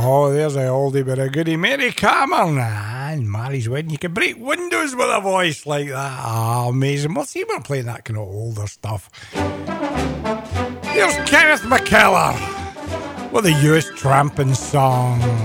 Oh, there's a oldie but a goodie. Mary Cameron. And Mary's Wedding. You can break windows with a voice like that. Ah, amazing. We'll see, we're playing that kind of older stuff. Here's Kenneth McKellar with a US tramping song.